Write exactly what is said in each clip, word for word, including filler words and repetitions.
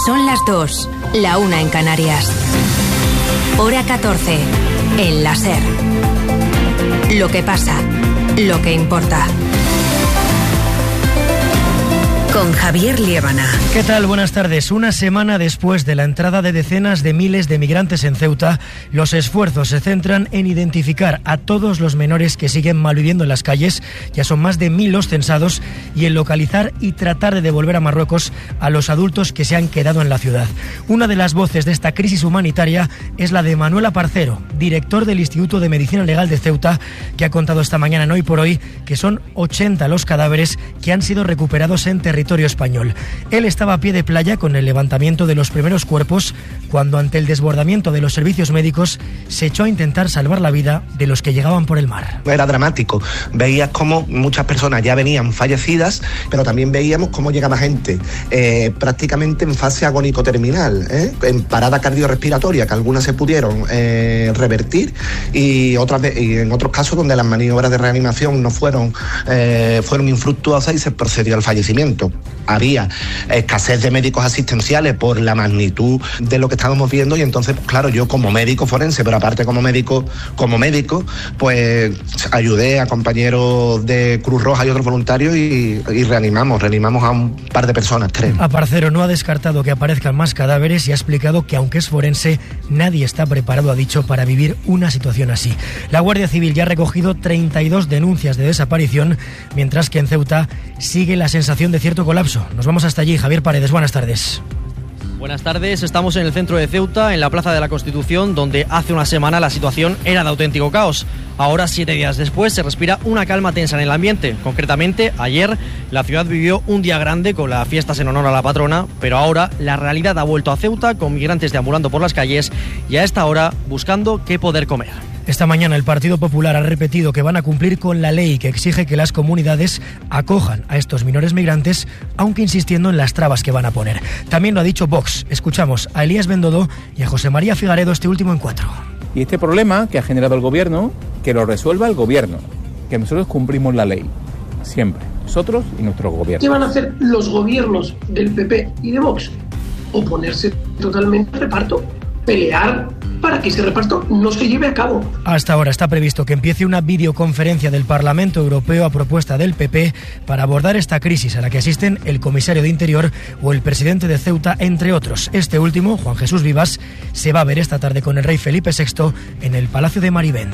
Son las dos, la una en Canarias. Hora catorce, en la SER. Lo que pasa, lo que importa. Con Javier Liébana. ¿Qué tal? Buenas tardes. Una semana después de la entrada de decenas de miles de migrantes en Ceuta, los esfuerzos se centran en identificar a todos los menores que siguen malviviendo en las calles, ya son más de mil los censados, y en localizar y tratar de devolver a Marruecos a los adultos que se han quedado en la ciudad. Una de las voces de esta crisis humanitaria es la de Manuel Aparcero, director del Instituto de Medicina Legal de Ceuta, que ha contado esta mañana en Hoy por Hoy que son ochenta los cadáveres que han sido recuperados en territorio español. Él estaba a pie de playa con el levantamiento de los primeros cuerpos cuando, ante el desbordamiento de los servicios médicos, se echó a intentar salvar la vida de los que llegaban por el mar. Era dramático. Veías cómo muchas personas ya venían fallecidas, pero también veíamos cómo llegaba gente eh, prácticamente en fase agónico-terminal, ¿eh? en parada cardiorrespiratoria, que algunas se pudieron eh, revertir y, otras de, y en otros casos donde las maniobras de reanimación no fueron, eh, fueron infructuosas y se procedió al fallecimiento. Había escasez de médicos asistenciales por la magnitud de lo que estábamos viendo y entonces, claro, yo como médico forense, pero aparte como médico, como médico, pues ayudé a compañeros de Cruz Roja y otros voluntarios y, y reanimamos, reanimamos a un par de personas, tres. Aparcero no ha descartado que aparezcan más cadáveres y ha explicado que, aunque es forense, nadie está preparado, ha dicho, para vivir una situación así. La Guardia Civil ya ha recogido treinta y dos denuncias de desaparición, mientras que en Ceuta sigue la sensación de cierto colapso. Nos vamos hasta allí. Javier Paredes, buenas tardes. Buenas tardes, estamos en el centro de Ceuta, en la Plaza de la Constitución, donde hace una semana la situación era de auténtico caos. Ahora, siete días después, se respira una calma tensa en el ambiente. Concretamente, ayer la ciudad vivió un día grande con las fiestas en honor a la patrona, pero ahora la realidad ha vuelto a Ceuta, con migrantes deambulando por las calles y a esta hora buscando qué poder comer. Esta mañana el Partido Popular ha repetido que van a cumplir con la ley que exige que las comunidades acojan a estos menores migrantes, aunque insistiendo en las trabas que van a poner. También lo ha dicho Vox. Escuchamos a Elías Bendodo y a José María Figaredo, este último en cuatro. Y este problema que ha generado el gobierno, que lo resuelva el gobierno, que nosotros cumplimos la ley, siempre, nosotros y nuestro gobierno. ¿Qué van a hacer los gobiernos del P P y de Vox? Oponerse totalmente al reparto, pelear para que ese reparto no se lleve a cabo. Hasta ahora está previsto que empiece una videoconferencia del Parlamento Europeo a propuesta del P P para abordar esta crisis a la que asisten el comisario de Interior o el presidente de Ceuta, entre otros. Este último, Juan Jesús Vivas, se va a ver esta tarde con el rey Felipe sexto en el Palacio de Marivent.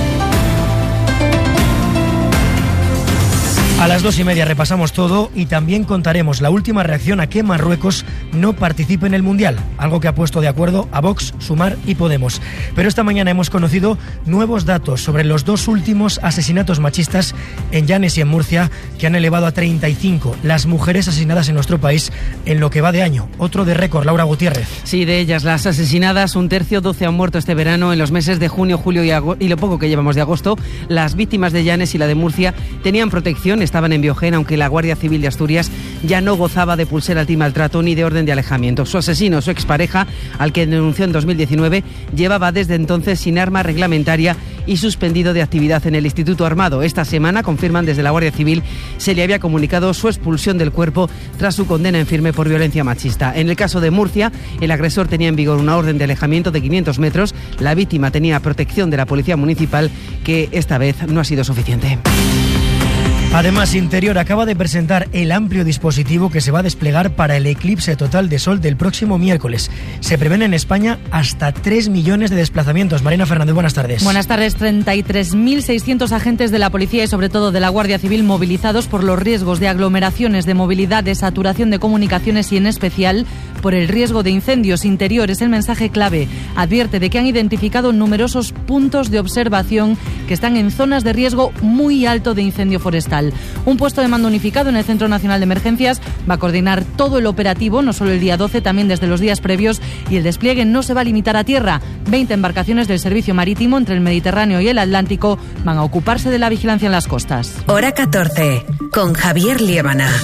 A las dos y media repasamos todo y también contaremos la última reacción a que Marruecos no participe en el Mundial, algo que ha puesto de acuerdo a Vox, Sumar y Podemos. Pero esta mañana hemos conocido nuevos datos sobre los dos últimos asesinatos machistas en Llanes y en Murcia, que han elevado a treinta y cinco las mujeres asesinadas en nuestro país en lo que va de año. Otro de récord, Laura Gutiérrez. Sí, de ellas las asesinadas, un tercio, doce han muerto este verano. En los meses de junio, julio y, agosto, y lo poco que llevamos de agosto, las víctimas de Llanes y la de Murcia tenían protección, estaban en Biogén, aunque la Guardia Civil de Asturias ya no gozaba de pulsera antimaltrato ni de orden de alejamiento. Su asesino, su expareja, al que denunció en dos mil diecinueve, llevaba desde entonces sin arma reglamentaria y suspendido de actividad en el Instituto Armado. Esta semana, confirman desde la Guardia Civil, se le había comunicado su expulsión del cuerpo tras su condena en firme por violencia machista. En el caso de Murcia, el agresor tenía en vigor una orden de alejamiento de quinientos metros. La víctima tenía protección de la Policía Municipal, que esta vez no ha sido suficiente. Además, Interior acaba de presentar el amplio dispositivo que se va a desplegar para el eclipse total de sol del próximo miércoles. Se prevén en España hasta tres millones de desplazamientos. Marina Fernández, buenas tardes. Buenas tardes. treinta y tres mil seiscientos agentes de la Policía y sobre todo de la Guardia Civil movilizados por los riesgos de aglomeraciones, de movilidad, de saturación de comunicaciones y en especial por el riesgo de incendios. Interior es el mensaje clave. Advierte de que han identificado numerosos puntos de observación que están en zonas de riesgo muy alto de incendio forestal. Un puesto de mando unificado en el Centro Nacional de Emergencias va a coordinar todo el operativo, no solo el día doce, también desde los días previos, y el despliegue no se va a limitar a tierra. veinte embarcaciones del servicio marítimo entre el Mediterráneo y el Atlántico van a ocuparse de la vigilancia en las costas. Hora catorce, con Javier Liébana.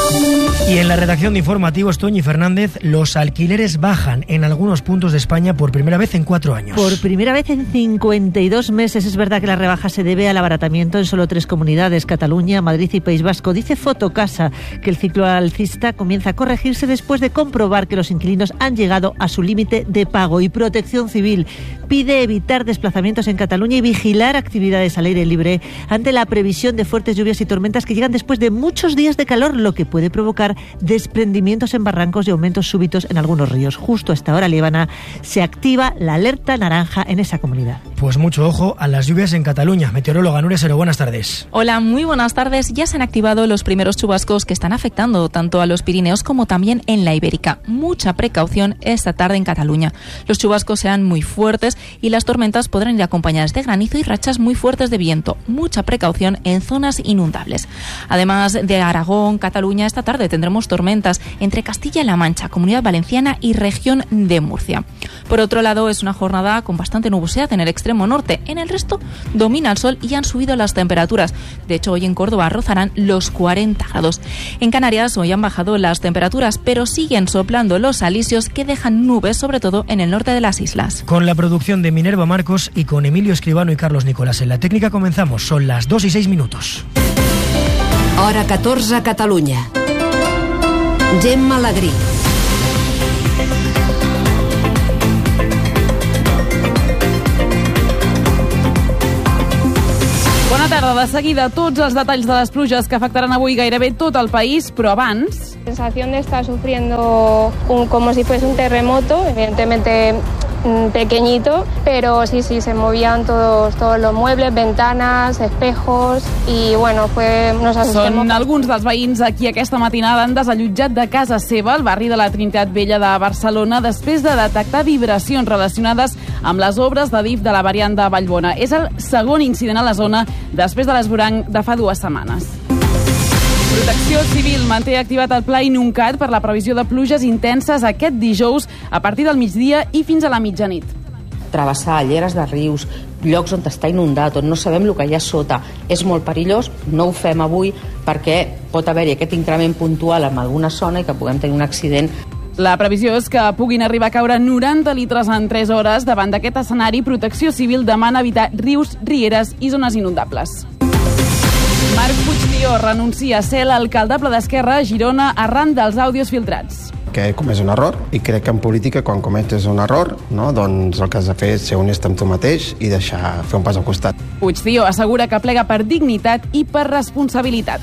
Y en la redacción de Informativos, Toñi Fernández, los alquileres bajan en algunos puntos de España por primera vez en cuatro años. Por primera vez en cincuenta y dos meses. Es verdad que la rebaja se debe al abaratamiento en solo tres comunidades, Cataluña, Madrid y País Vasco. Dice Fotocasa que el ciclo alcista comienza a corregirse después de comprobar que los inquilinos han llegado a su límite de pago. Y Protección Civil pide evitar desplazamientos en Cataluña y vigilar actividades al aire libre ante la previsión de fuertes lluvias y tormentas que llegan después de muchos días de calor, lo que puede provocar desprendimientos en barrancos y aumentos súbitos en algunos ríos. Justo a esta hora, Líbana, se activa la alerta naranja en esa comunidad. Pues mucho ojo a las lluvias en Cataluña. Meteoróloga Nuria Sero, buenas tardes. Hola, muy buenas tardes. Ya se han activado los primeros chubascos que están afectando tanto a los Pirineos como también en la Ibérica. Mucha precaución esta tarde en Cataluña. Los chubascos serán muy fuertes y las tormentas podrán ir acompañadas de granizo y rachas muy fuertes de viento. Mucha precaución en zonas inundables. Además de Aragón, Cataluña, esta tarde tendremos tormentas entre Castilla-La Mancha, Comunidad Valenciana y región de Murcia. Por otro lado, es una jornada con bastante nubosidad en el extremo norte. En el resto domina el sol y han subido las temperaturas. De hecho, hoy en Córdoba rozarán los cuarenta grados. En Canarias hoy han bajado las temperaturas, pero siguen soplando los alisios que dejan nubes, sobre todo en el norte de las islas. Con la producción de Minerva Marcos y con Emilio Escribano y Carlos Nicolás en la técnica comenzamos. Son las dos y seis minutos. Hora catorze, Catalunya. Gemma Alegrí. Bona tarda. De seguida, tots els detalls de les pluges que afectaran avui gairebé tot el país, però abans... Sensación de estar sufriendo un, como si fuese un terremoto, evidentemente pequeñito, pero sí, sí, se movían todos, todos los muebles, ventanas, espejos, i bueno, fue, nos asustemos. Són alguns dels veïns a qui aquesta matinada han desallotjat de casa seva al barri de la Trinitat Vella de Barcelona després de detectar vibracions relacionades amb les obres de D I F de la variant de Vallbona. És el segon incident a la zona després de l'esvoranc de fa dues setmanes. Protecció Civil manté activat el pla Inuncat per la previsió de pluges intenses aquest dijous a partir del migdia i fins a la mitjanit. Travessar lleres de rius, llocs on està inundat, on no sabem el que hi ha sota, és molt perillós. No ho fem avui perquè pot haver-hi aquest increment puntual en alguna zona i que puguem tenir un accident. La previsió és que puguin arribar a caure noranta litres en tres hores. Davant d'aquest escenari, Protecció Civil demana evitar rius, rieres i zones inundables. Marc Puigdió renuncia a ser l'alcaldable d'Esquerra a Girona arran dels àudios filtrats. Que he comès un error i crec que en política quan cometes un error, no, doncs el que has de fer és ser honest amb tu mateix i deixar fer un pas al costat. Puigdió assegura que plega per dignitat i per responsabilitat.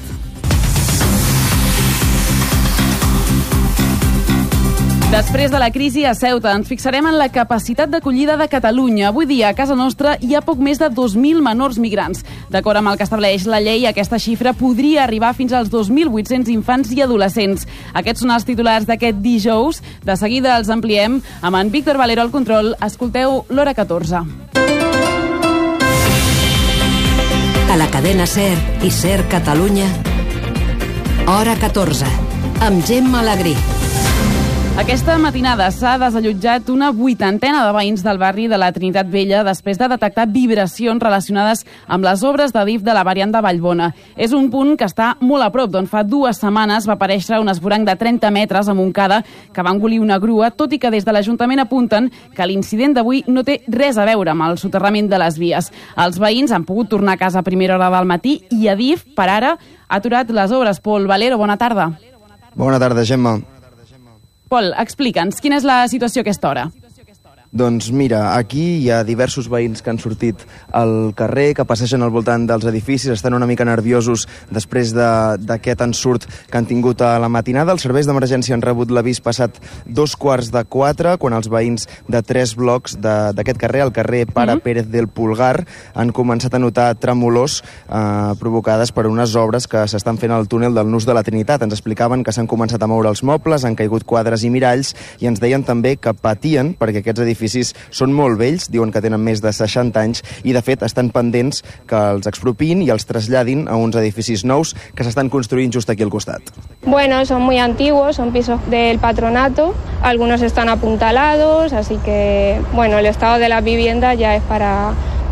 Després de la crisi a Ceuta, ens fixarem en la capacitat d'acollida de Catalunya. Avui dia, a casa nostra, hi ha poc més de dos mil menors migrants. D'acord amb el que estableix la llei, aquesta xifra podria arribar fins als dos mil vuit-cents infants i adolescents. Aquests són els titulars d'aquest dijous. De seguida els ampliem amb en Víctor Valero al control. Escolteu l'Hora catorze. A la cadena SER i SER Catalunya, Hora catorze, amb Gemma Alegrí. Aquesta matinada s'ha desallotjat una vuitantena de veïns del barri de la Trinitat Vella després de detectar vibracions relacionades amb les obres de D I F de la variant de Vallbona. És un punt que està molt a prop, d'on fa dues setmanes va aparèixer un esvoranc de trenta metres a Montcada que va engolir una grua, tot i que des de l'Ajuntament apunten que l'incident d'avui no té res a veure amb el soterrament de les vies. Els veïns han pogut tornar a casa a primera hora del matí i a D I F, per ara, ha aturat les obres. Pol Valero, bona tarda. Bona tarda, Gemma. Pol, explica'ns, quina és la situació a aquesta hora? Doncs mira, aquí hi ha diversos veïns que han sortit al carrer, que passegen al voltant dels edificis, estan una mica nerviosos després d'aquest de, ensurt que han tingut a la matinada. Els serveis d'emergència han rebut l'avís passat dos quarts de quatre, quan els veïns de tres blocs d'aquest carrer, el carrer Pare mm-hmm. Pérez del Pulgar, han començat a notar tremolors eh, provocades per unes obres que s'estan fent al túnel del Nus de la Trinitat. Ens explicaven que s'han començat a moure els mobles, han caigut quadres i miralls, i ens deien també que patien perquè aquests edificis són molt vells, diuen que tenen més de seixanta anys i de fet estan pendents que els expropiïn i els traslladin a uns edificis nous que s'estan construint just aquí al costat. Bueno, son muy antiguos, son pisos del patronato, algunos están apuntalados, así que bueno, el estado de la vivienda ya es para,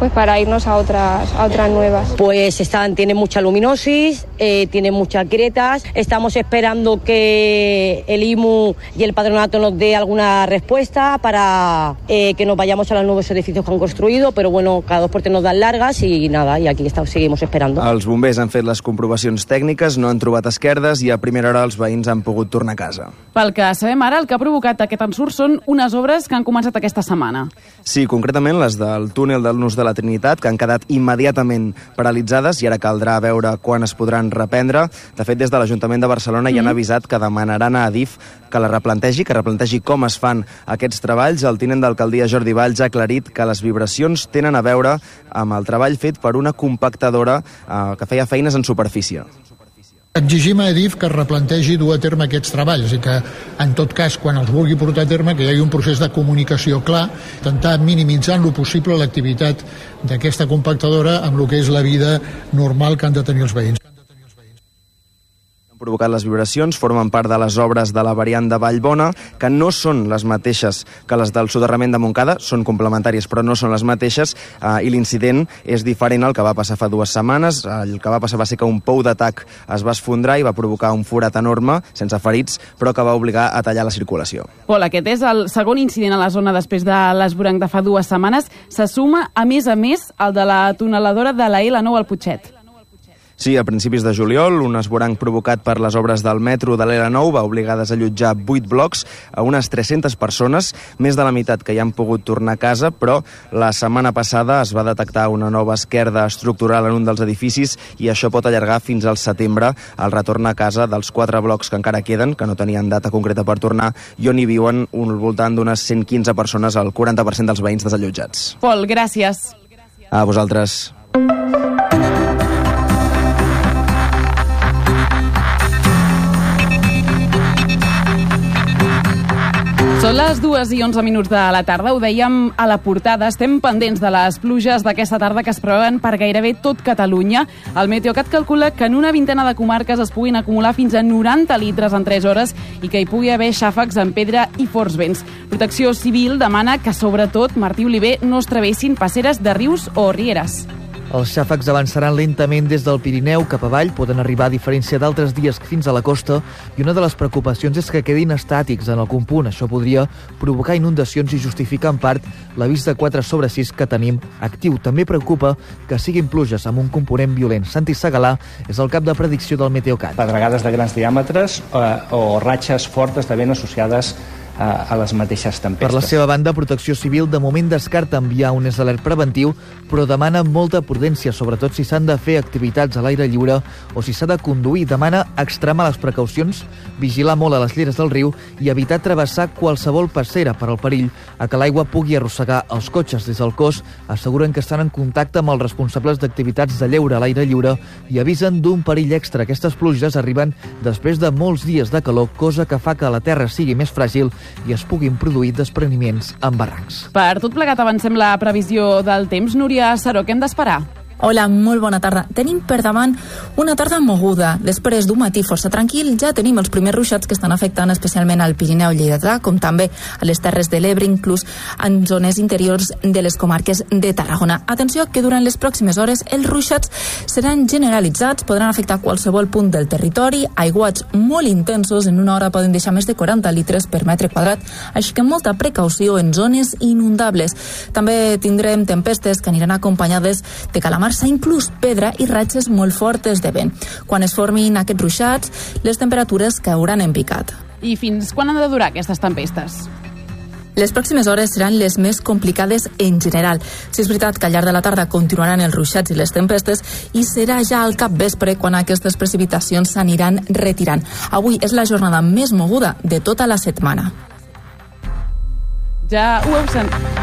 pues para irnos a otras, a otras nuevas. Pues están, tiene mucha luminosis, eh, tiene muchas grietas. Estamos esperando que el I M U y el patronato nos dé alguna respuesta para eh, que nos vayamos a los nuevos edificios que han construido, però bueno, cada dos por tres nos dan largas i nada, i aquí estamos, seguimos esperando. Els bombers han fet les comprovacions tècniques, no han trobat esquerdes i a primera hora els veïns han pogut tornar a casa. Pel que sabem ara, el que ha provocat aquest ensurt són unes obres que han començat aquesta setmana. Sí, concretament les del túnel del Nus de la Trinitat, que han quedat immediatament paralitzades i ara caldrà veure quan es podran reprendre. De fet, des de l'Ajuntament de Barcelona mm. ja han avisat que demanaran a Adif que la replantegi, que replantegi com es fan aquests treballs. El tinent d'alcaldia Jordi Valls ha aclarit que les vibracions tenen a veure amb el treball fet per una compactadora eh, que feia feines en superfície. Exigim a Adif que replantegi dur a terme aquests treballs i que, en tot cas, quan els vulgui portar a terme, que hi hagi un procés de comunicació clar, intentar minimitzar en lo possible l'activitat d'aquesta compactadora amb el que és la vida normal que han de tenir els veïns. Provocat les vibracions, formen part de les obres de la variant de Vallbona, que no són les mateixes que les del soterrament de Montcada, són complementàries però no són les mateixes, eh, i l'incident és diferent al que va passar fa dues setmanes. El que va passar va ser que un pou d'atac es va esfondrar i va provocar un forat enorme, sense ferits, però que va obligar a tallar la circulació. Pol, aquest és el segon incident a la zona després de l'esvoranc de fa dues setmanes. Se suma, a més a més, el de la tuneladora de la L nou al Putxet. Sí, a principis de juliol, un esvoranc provocat per les obres del metro de l'L nou va obligar a desallotjar vuit blocs a unes tres-centes persones, més de la meitat que ja han pogut tornar a casa, però la setmana passada es va detectar una nova esquerda estructural en un dels edificis i això pot allargar fins al setembre el retorn a casa dels quatre blocs que encara queden, que no tenien data concreta per tornar, i on hi viuen al voltant d'unes cent quinze persones, el quaranta per cent dels veïns desallotjats. Pol, gràcies. A vosaltres. Són les dues i onze minuts de la tarda, ho dèiem a la portada, estem pendents de les pluges d'aquesta tarda que es preveuen per gairebé tot Catalunya. El Meteocat calcula que en una vintena de comarques es puguin acumular fins a noranta litres en tres hores i que hi pugui haver xàfecs amb pedra i forts vents. Protecció Civil demana que, sobretot, Martí Oliver, no es travessin passeres de rius o rieres. Els xàfecs avançaran lentament des del Pirineu cap avall, poden arribar a diferència d'altres dies fins a la costa, i una de les preocupacions és que quedin estàtics en algun punt. Això podria provocar inundacions i justificar en part l'avís de quatre sobre sis que tenim actiu. També preocupa que siguin pluges amb un component violent. Santi Segalà és el cap de predicció del Meteocat. Pedregades de grans diàmetres eh, o ratxes fortes de vent associades a les mateixes tempestes. Per la seva banda, Protecció Civil de moment descarta enviar un alert preventiu, però demana molta prudència, sobretot si s'han de fer activitats a l'aire lliure o si s'ha de conduir. Demana extremar les precaucions, vigilar molt a les lleres del riu i evitar travessar qualsevol passera per al perill a que l'aigua pugui arrossegar els cotxes. Des del cos asseguren que estan en contacte amb els responsables d'activitats de lleure a l'aire lliure i avisen d'un perill extra. Aquestes pluges arriben després de molts dies de calor, cosa que fa que la terra sigui més fràgil i es puguin produir despreniments en barrancs. Per tot plegat avancem la previsió del temps. Núria Saró, què hem d'esperar? Hola, molt bona tarda. Tenim per davant una tarda moguda. Després d'un matí força tranquil, ja tenim els primers ruixats que estan afectant especialment al Pirineu lleidatà, com també a les Terres de l'Ebre, inclús en zones interiors de les comarques de Tarragona. Atenció que durant les pròximes hores els ruixats seran generalitzats, podran afectar qualsevol punt del territori, aiguats molt intensos, en una hora poden deixar més de quaranta litres per metre quadrat, així que molta precaució en zones inundables. També tindrem tempestes que aniran acompanyades de calamars, inclús pedra i ratxes molt fortes de vent. Quan es formin aquests ruixats, les temperatures cauran en picat. I fins quan han de durar aquestes tempestes? Les pròximes hores seran les més complicades en general. Si és veritat que al llarg de la tarda continuaran els ruixats i les tempestes i serà ja al capvespre quan aquestes precipitacions s'aniran retirant. Avui és la jornada més moguda de tota la setmana. Ja ho heu sentit.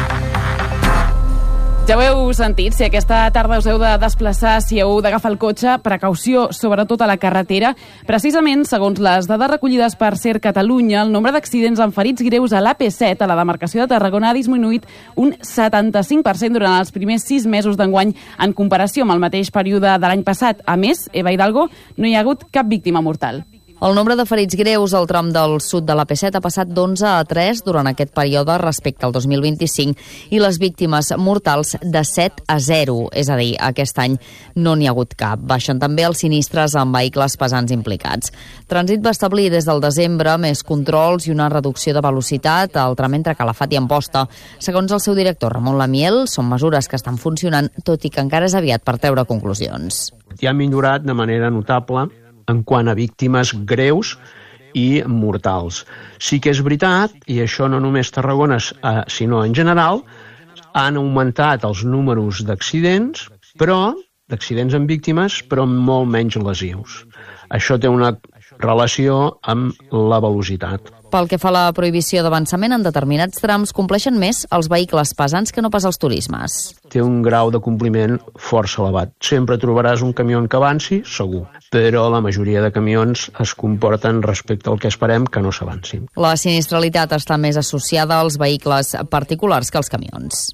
Ja ho heu sentit, si aquesta tarda us heu de desplaçar, si heu d'agafar el cotxe, precaució, sobretot a la carretera. Precisament, segons les dades recollides per Ser Catalunya, el nombre d'accidents amb ferits greus a l'A P set, a la demarcació de Tarragona, ha disminuït un setanta-cinc per cent durant els primers sis mesos d'enguany en comparació amb el mateix període de l'any passat. A més, Eva Hidalgo, no hi ha hagut cap víctima mortal. El nombre de ferits greus al tram del sud de la P set ha passat d'onze a tres durant aquest període respecte al dos mil vint-i-cinc i les víctimes mortals de set a zero, és a dir, aquest any no n'hi ha hagut cap. Baixen també els sinistres amb vehicles pesants implicats. Trànsit va establir des del desembre més controls i una reducció de velocitat al tram entre Calafat i Amposta. Segons el seu director, Ramon Lamiel, són mesures que estan funcionant, tot i que encara és aviat per treure conclusions. Ja ha millorat de manera notable en quant a víctimes greus i mortals. Sí que és veritat, i això no només Tarragona, eh, sinó en general, han augmentat els números d'accidents, però d'accidents amb víctimes, però molt menys lesius. Això té una relació amb la velocitat. Pel que fa a la prohibició d'avançament en determinats trams, compleixen més els vehicles pesants que no pas els turismes. Té un grau de compliment força elevat. Sempre trobaràs un camió que avanci, segur, però la majoria de camions es comporten respecte al que esperem que no s'avancin. La sinistralitat està més associada als vehicles particulars que als camions.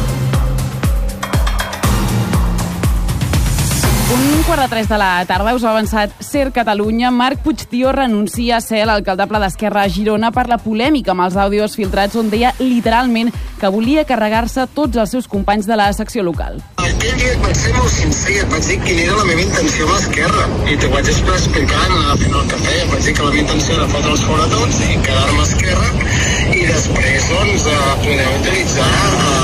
Un quart de tres de la tarda us ha avançat Ser Catalunya. Marc Puigtió renuncia a ser l'alcaldable d'Esquerra a Girona per la polèmica amb els àudios filtrats on deia literalment que volia carregar-se tots els seus companys de la secció local. Aquell dia et vaig ser molt sincer, et vaig dir quina era la meva intenció amb l'Esquerra i t'ho vaig explicar anar fent el cafè. Et vaig dir que la meva intenció era fotre'ls fora tots i quedar-me a Esquerra i després doncs, poder utilitzar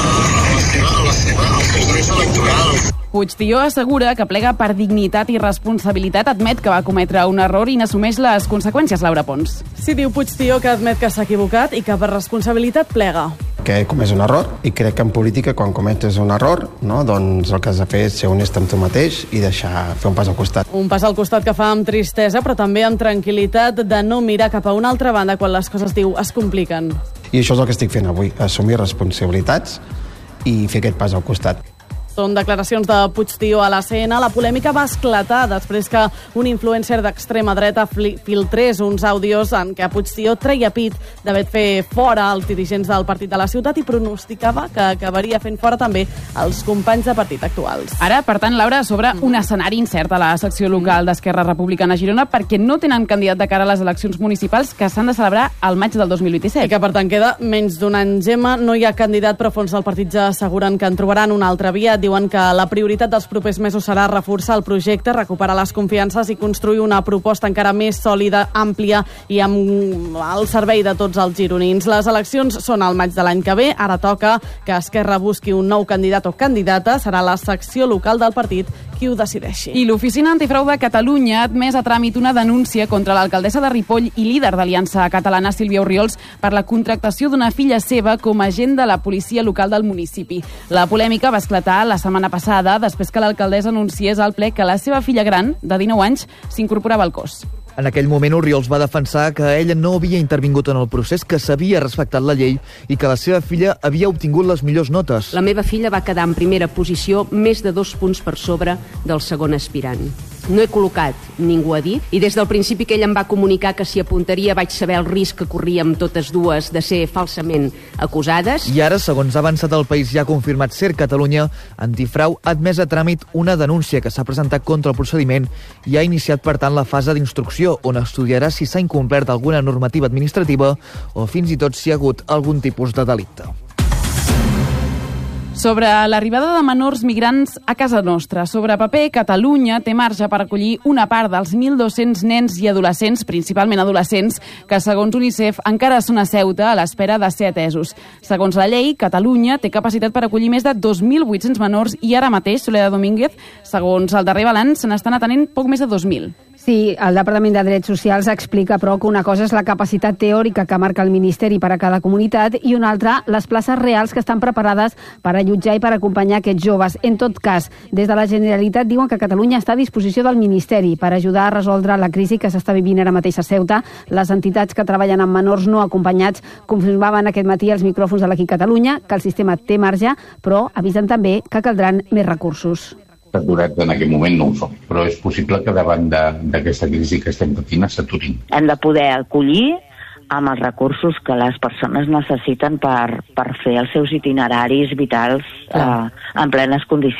la seva, la seva, els seus drets electorals. Puigtió assegura que plega per dignitat i responsabilitat, admet que va cometre un error i n'assumeix les conseqüències, Laura Pons. Sí, diu Puigtió que admet que s'ha equivocat i que per responsabilitat plega. Que he comès un error i crec que en política quan cometes un error, no, doncs el que has de fer és ser honest amb tu mateix i deixar fer un pas al costat. Un pas al costat que fa amb tristesa però també amb tranquil·litat de no mirar cap a una altra banda quan les coses, diu, es compliquen. I això és el que estic fent avui, assumir responsabilitats i fer aquest pas al costat. Són declaracions de Puigtió a la C N. La polèmica va esclatar després que un influencer d'extrema dreta filtrés uns àudios en què Puigtió treia pit d'haver fet fora els dirigents del partit de la ciutat i pronosticava que acabaria fent fora també els companys de partit actuals. Ara, per tant, Laura, sobre un escenari incert a la secció local d'Esquerra Republicana a Girona perquè no tenen candidat de cara a les eleccions municipals que s'han de celebrar al maig del dos mil vint-i-set. I que, per tant, queda menys d'un any, Gemma. No hi ha candidat, però fons del partit ja asseguren que en trobaran una altra via. Diuen que la prioritat dels propers mesos serà reforçar el projecte, recuperar les confiances i construir una proposta encara més sòlida, àmplia i amb el servei de tots els gironins. Les eleccions són al maig de l'any que ve. Ara toca que Esquerra busqui un nou candidat o candidata. Serà la secció local del partit qui ho decideixi. I l'Oficina Antifrau de Catalunya ha admès a tràmit una denúncia contra l'alcaldessa de Ripoll i líder d'Aliança Catalana, Sílvia Orriols, per la contractació d'una filla seva com a agent de la policia local del municipi. La polèmica va esclatar la setmana passada després que l'alcaldessa anunciés al ple que la seva filla gran, de dinou anys, s'incorporava al cos. En aquell moment, Orriols va defensar que ella no havia intervingut en el procés, que s'havia respectat la llei i que la seva filla havia obtingut les millors notes. La meva filla va quedar en primera posició més de dos punts per sobre del segon aspirant. No he col·locat, ningú ha dit, i des del principi que ell em va comunicar que s'hi apuntaria vaig saber el risc que corríem totes dues de ser falsament acusades. I ara, segons ha avançat el País ja ha confirmat Ser Catalunya, Antifrau ha admès a tràmit una denúncia que s'ha presentat contra el procediment i ha iniciat, per tant, la fase d'instrucció, on estudiarà si s'ha incomplert alguna normativa administrativa o fins i tot si hi ha hagut algun tipus de delicte. Sobre l'arribada de menors migrants a casa nostra. Sobre paper, Catalunya té marge per acollir una part dels mil dos-cents nens i adolescents, principalment adolescents, que segons UNICEF encara són a Ceuta a l'espera de ser atesos. Segons la llei, Catalunya té capacitat per acollir més de dos mil vuit-cents menors i ara mateix, Soledad Domínguez, segons el darrer balanç, se n'estan atenent poc més de dos mil. Sí, el Departament de Drets Socials explica, però, que una cosa és la capacitat teòrica que marca el Ministeri per a cada comunitat i una altra, les places reals que estan preparades per allotjar i per acompanyar aquests joves. En tot cas, des de la Generalitat diuen que Catalunya està a disposició del Ministeri per ajudar a resoldre la crisi que s'està vivint ara mateix a Ceuta. Les entitats que treballen amb menors no acompanyats confirmaven aquest matí als micròfons de l'Aquí Catalunya que el sistema té marge, però avisen també que caldran més recursos. Aturats en aquest moment no ho som, però és possible que davant d'aquesta crisi que estem patint s'aturin. Hem de poder acollir amb els recursos que les persones necessiten per, per fer els seus itineraris vitals eh, en plenes condicions.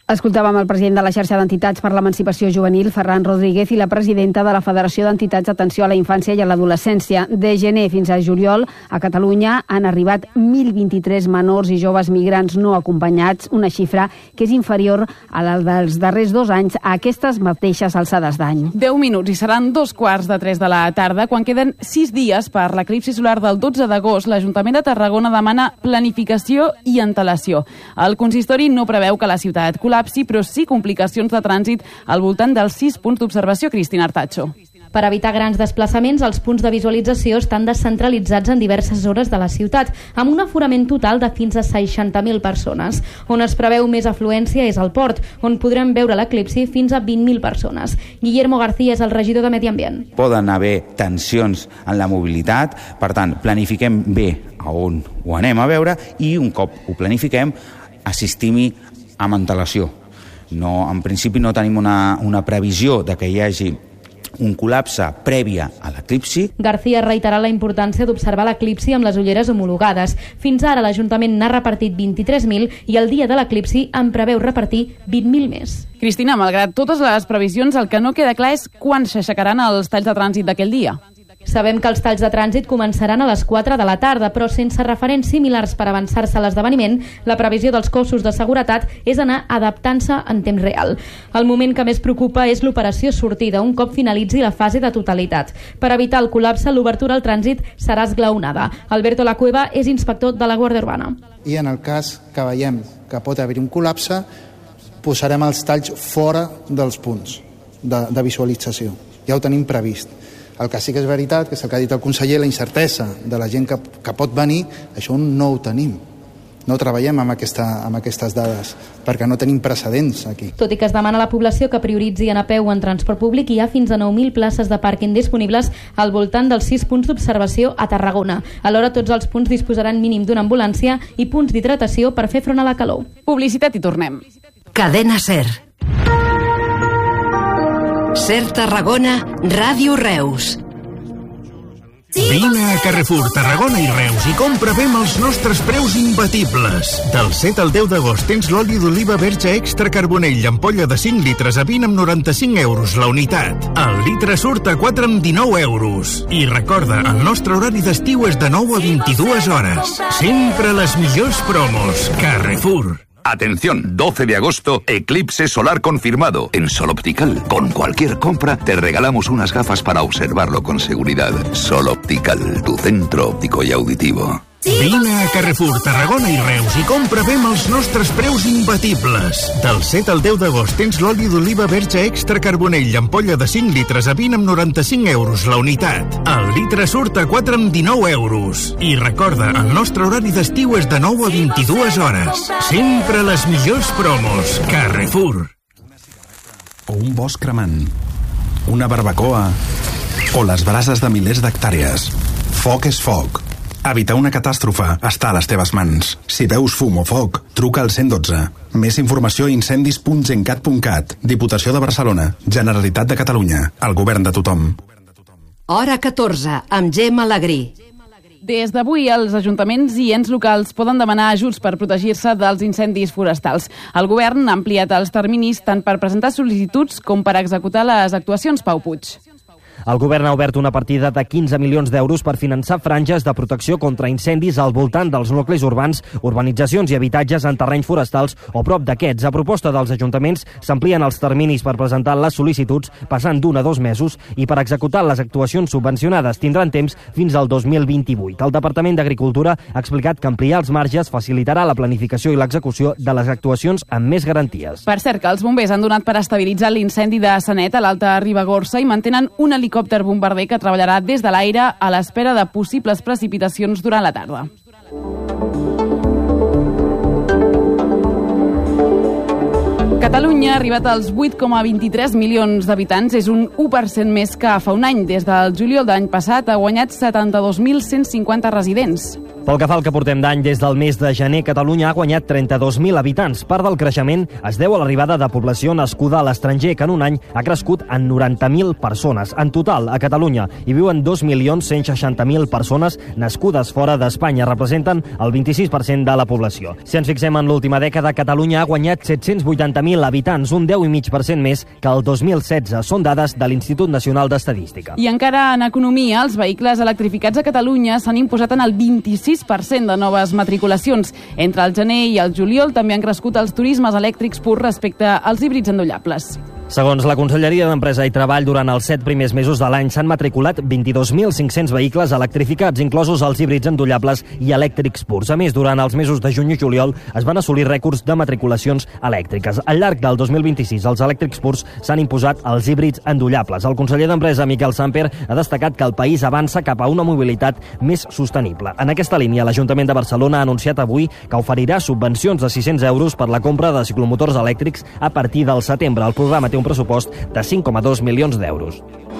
Escoltàvem el president de la xarxa d'entitats per l'emancipació juvenil, Ferran Rodríguez, i la presidenta de la Federació d'Entitats d'Atenció a la Infància i a l'Adolescència. De gener fins a juliol, a Catalunya han arribat mil vint-i-tres menors i joves migrants no acompanyats, una xifra que és inferior a la dels darrers dos anys a aquestes mateixes alçades d'any. deu minuts i seran dos quarts de tres de la tarda. Quan queden sis dies per l'eclipsi solar del dotze d'agost, l'Ajuntament de Tarragona demana planificació i antelació. El consistori no preveu que la ciutat col·lapsi, però sí complicacions de trànsit al voltant dels sis punts d'observació. Cristina Artacho. Per evitar grans desplaçaments, els punts de visualització estan descentralitzats en diverses zones de la ciutat, amb un aforament total de fins a seixanta mil persones. On es preveu més afluència és al port, on podrem veure l'eclipsi fins a vint mil persones. Guillermo García és el regidor de Medi Ambient. Poden haver tensions en la mobilitat, per tant, planifiquem bé a on ho anem a veure i un cop ho planifiquem, assistim-hi amb antelació. No, en principi no tenim una, una previsió de que hi hagi un col·lapse prèvia a l'eclipsi. García reiterà la importància d'observar l'eclipsi amb les ulleres homologades. Fins ara l'Ajuntament n'ha repartit vint-i-tres mil i el dia de l'eclipsi en preveu repartir vint mil més. Cristina, malgrat totes les previsions, el que no queda clar és quan s'aixecaran els talls de trànsit d'aquell dia. Sabem que els talls de trànsit començaran a les quatre de la tarda, però sense referents similars per avançar-se a l'esdeveniment, la previsió dels cossos de seguretat és anar adaptant-se en temps real. El moment que més preocupa és l'operació sortida, un cop finalitzi la fase de totalitat. Per evitar el col·lapse, l'obertura al trànsit serà esglaonada. Alberto Lacueva és inspector de la Guàrdia Urbana. I en el cas que veiem que pot haver-hi un col·lapse, posarem els talls fora dels punts de, de visualització. Ja ho tenim previst. El que sí que és veritat, que és el que ha dit el conseller, la incertesa de la gent que, que pot venir, això no ho tenim. No treballem amb, aquesta, amb aquestes dades, perquè no tenim precedents aquí. Tot i que es demana a la població que prioritzi anar a peu o en transport públic, hi ha fins a nou mil places de pàrquing disponibles al voltant dels sis punts d'observació a Tarragona. Alhora, tots els punts disposaran mínim d'una ambulància i punts d'hidratació per fer front a la calor. Publicitat i tornem. Cadena Ser. Ser Tarragona, Ràdio Reus. Vine a Carrefour, Tarragona i Reus i compra bé amb els nostres preus imbatibles. Del set al deu d'agost tens l'oli d'oliva verge extra carbonell, ampolla de cinc litres a vint amb noranta-cinc euros la unitat. El litre surt a quatre amb dinou euros. I recorda, el nostre horari d'estiu és de nou a vint-i-dues hores. Sempre les millors promos. Carrefour. Atención, doce de agosto, eclipse solar confirmado. En Sol Optical, con cualquier compra, te regalamos unas gafas para observarlo con seguridad. Sol Optical, tu centro óptico y auditivo. Vine a Carrefour, Tarragona i Reus i compra bé amb els nostres preus imbatibles. Del set al deu d'agost tens l'oli d'oliva verge extra carbonell, ampolla de cinc litres a vint amb noranta-cinc euros la unitat. El litre surt a quatre amb dinou euros. I recorda, el nostre horari d'estiu és de nou a vint-i-dues hores. Sempre les millors promos. Carrefour. O un bosc cremant, una barbacoa o les brases de milers d'hectàrees. Foc és foc. Evitar una catàstrofe està a les teves mans. Si veus fum o foc, truca al cent dotze. Més informació a incendis punt gencat punt cat. Diputació de Barcelona. Generalitat de Catalunya. El govern de tothom. Hora catorze, amb Gemma Alegrí. Des d'avui, els ajuntaments i ens locals poden demanar ajuts per protegir-se dels incendis forestals. El govern ha ampliat els terminis tant per presentar sol·licituds com per executar les actuacions. Pau Puig. El govern ha obert una partida de quinze milions d'euros per finançar franges de protecció contra incendis al voltant dels nuclis urbans, urbanitzacions i habitatges en terrenys forestals o prop d'aquests. A proposta dels ajuntaments s'amplien els terminis per presentar les sol·licituds, passant d'un a dos mesos, i per executar les actuacions subvencionades tindran temps fins al dos mil vint-i-vuit. El Departament d'Agricultura ha explicat que ampliar els marges facilitarà la planificació i l'execució de les actuacions amb més garanties. Per cert, que els bombers han donat per estabilitzar l'incendi de Sanet a l'Alta Ribagorça i mantenen un helicòpter helicòpter bombarder que treballarà des de l'aire a l'espera de possibles precipitacions durant la tarda. Catalunya ha arribat als vuit coma vint-i-tres milions d'habitants, és un u per cent més que fa un any. Des del juliol de l'any passat ha guanyat setanta-dos mil cent cinquanta residents. Pel que fa al que portem d'any, des del mes de gener, Catalunya ha guanyat trenta-dos mil habitants. Part del creixement es deu a l'arribada de població nascuda a l'estranger, que en un any ha crescut en noranta mil persones. En total, a Catalunya hi viuen dos milions cent seixanta mil persones nascudes fora d'Espanya. Representen el vint-i-sis per cent de la població. Si ens fixem en l'última dècada, Catalunya ha guanyat set-cents vuitanta mil habitants, un deu coma cinc per cent més que el dos mil setze. Són dades de l'Institut Nacional d'Estadística. I encara en economia, els vehicles electrificats a Catalunya s'han imposat en el vint-i-sis per cent de noves matriculacions. Entre el gener i el juliol també han crescut els turismes elèctrics purs respecte als híbrids endollables. Segons la Conselleria d'Empresa i Treball, durant els set primers mesos de l'any s'han matriculat vint-i-dos mil cinc-cents vehicles electrificats, inclosos els híbrids endollables i elèctrics purs. A més, durant els mesos de juny i juliol es van assolir rècords de matriculacions elèctriques. Al llarg del dos mil vint-i-sis, els elèctrics purs s'han imposat als híbrids endollables. El conseller d'Empresa, Miquel Samper, ha destacat que el país avança cap a una mobilitat més sostenible. En aquesta línia, l'Ajuntament de Barcelona ha anunciat avui que oferirà subvencions de sis-cents euros per la compra de ciclomotors elèctrics a partir del setembre. El programa té un pressupost de cinc coma dos milions d'euros.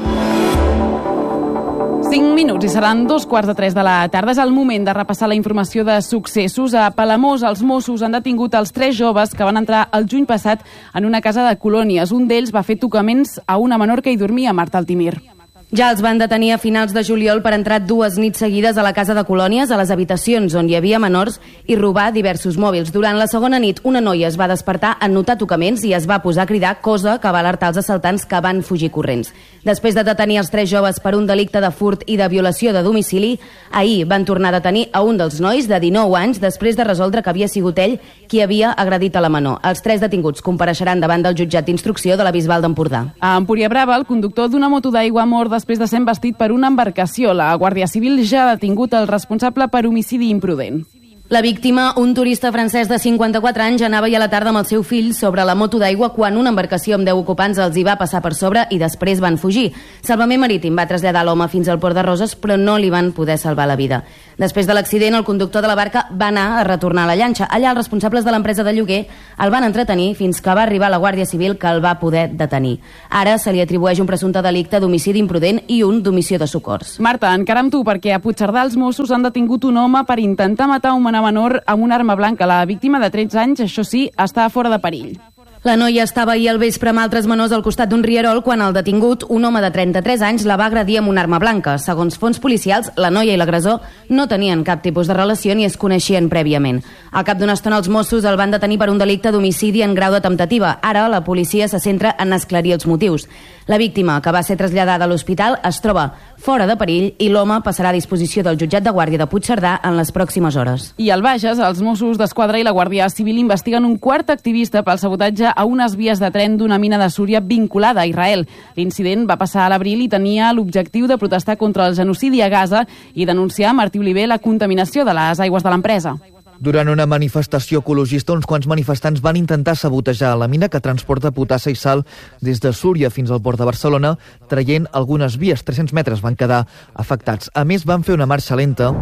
cinc minuts i seran dos quarts de tres de la tarda. És el moment de repassar la informació de successos. A Palamós, els Mossos han detingut els tres joves que van entrar el juny passat en una casa de colònies. Un d'ells va fer tocaments a una menor que hi dormia, Marta Altimir. Ja els van detenir a finals de juliol per entrar dues nits seguides a la casa de colònies, a les habitacions on hi havia menors, i robar diversos mòbils. Durant la segona nit, una noia es va despertar en notar tocaments i es va posar a cridar, cosa que va alertar els assaltants, que van fugir corrents. Després de detenir els tres joves per un delicte de furt i de violació de domicili, ahir van tornar a detenir a un dels nois de dinou anys després de resoldre que havia sigut ell qui havia agredit a la menor. Els tres detinguts compareixeran davant del jutjat d'instrucció de la Bisbal d'Empordà. A Empúria Brava, el conductor d'una moto d'aigua ha mort després de ser embestit per una embarcació. La Guàrdia Civil ja ha detingut el responsable per homicidi imprudent. La víctima, un turista francès de cinquanta-quatre anys, anava ahir a la tarda amb el seu fill sobre la moto d'aigua quan una embarcació amb deu ocupants els hi va passar per sobre i després van fugir. Salvament Marítim va traslladar l'home fins al port de Roses, però no li van poder salvar la vida. Després de l'accident, el conductor de la barca va anar a retornar a la llanxa. Allà, els responsables de l'empresa de lloguer el van entretenir fins que va arribar la Guàrdia Civil, que el va poder detenir. Ara se li atribueix un presumpte delicte d'homicidi imprudent i un d'omissió de socors. Marta, encara amb tu, perquè a Puigcerdà els Mossos han detingut un home per intentar matar un menor amb una arma blanca. La víctima, de tretze anys, això sí, està fora de perill. La noia estava ahir al vespre amb altres menors al costat d'un rierol quan el detingut, un home de trenta-tres anys, la va agredir amb una arma blanca. Segons fons policials, la noia i l'agressor no tenien cap tipus de relació ni es coneixien prèviament. Al cap d'una estona, els Mossos el van detenir per un delicte d'homicidi en grau de temptativa. Ara, la policia se centra en esclarir els motius. La víctima, que va ser traslladada a l'hospital, es troba fora de perill i l'home passarà a disposició del jutjat de guàrdia de Puigcerdà en les pròximes hores. I al Bages, els Mossos d'Esquadra i la Guàrdia Civil investiguen un quart activista pel sabotatge a unes vies de tren d'una mina de Súria vinculada a Israel. L'incident va passar a l'abril i tenia l'objectiu de protestar contra el genocidi a Gaza i denunciar a Martí Oliver la contaminació de les aigües de l'empresa. Durant una manifestació ecologista, uns quants manifestants van intentar sabotejar la mina que transporta potassa i sal des de Súria fins al port de Barcelona, traient algunes vies. tres-cents metres van quedar afectats. A més, van fer una marxa lenta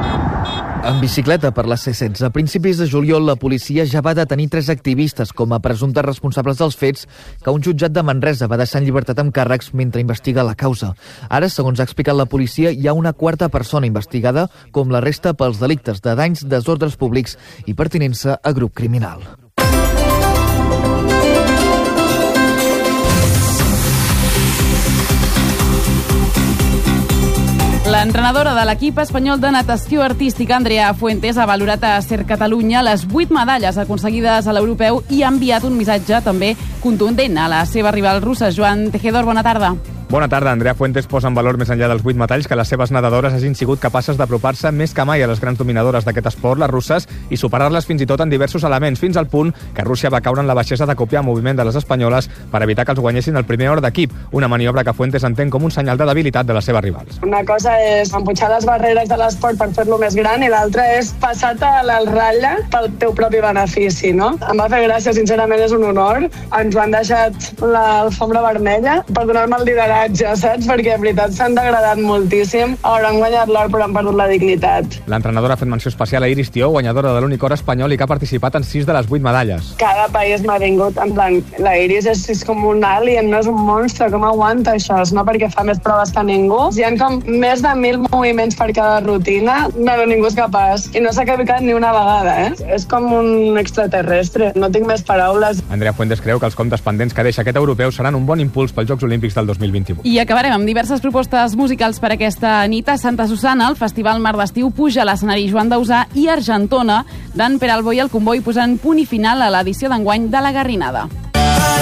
en bicicleta per la C setze. A principis de juliol, la policia ja va detenir tres activistes com a presumptes responsables dels fets que un jutjat de Manresa va deixar en llibertat amb càrrecs mentre investiga la causa. Ara, segons ha explicat la policia, hi ha una quarta persona investigada, com la resta pels delictes de danys, desordres públics i pertinença a grup criminal. L'entrenadora de l'equip espanyol de natació artística, Andrea Fuentes, ha valorat a Ser Catalunya les vuit medalles aconseguides a l'europeu i ha enviat un missatge també contundent a la seva rival russa. Joan Tejedor, bona tarda. Bona tarda. Andrea Fuentes posa en valor més enllà dels vuit metalls que les seves nedadores hagin sigut capaces d'apropar-se més que mai a les grans dominadores d'aquest esport, les russes, i superar-les fins i tot en diversos elements, fins al punt que Rússia va caure en la baixesa de copiar el moviment de les espanyoles per evitar que els guanyessin el primer hora d'equip, una maniobra que Fuentes entén com un senyal de debilitat de les seves rivals. Una cosa és empujar les barreres de l'esport per fer-lo més gran i l'altra és passar-te a la ratlla pel teu propi benefici, no? Em va fer gràcia, sincerament és un honor. Ens ho han deixat l'alfombra vermella per donar-me el lideratge coratge, saps? Perquè en veritat s'han degradat moltíssim, hauran guanyat l'or però han perdut la dignitat. L'entrenadora ha fet menció especial a Iris Tió, guanyadora de l'únic or espanyol i que ha participat en sis de les vuit medalles. Cada país m'ha vingut, en plan, la Iris és, és com un alien, no és un monstre, com aguanta això? No perquè fa més proves que ningú. Hi ha com més de mil moviments per cada rutina, no, ningú és capaç. I no s'ha equivocat ni una vegada, eh? És com un extraterrestre, no tinc més paraules. Andrea Fuentes creu que els comptes pendents que deixa aquest europeu seran un bon impuls pels Jocs Olímpics del dos mil vint-i-vuit. I acabarem amb diverses propostes musicals per aquesta nit. A Santa Susana, el Festival Mar d'Estiu puja a l'escenari Joan Dausà i Argentona d'en Pere Albó i el Comboi posant punt i final a l'edició d'enguany de la Garrinada.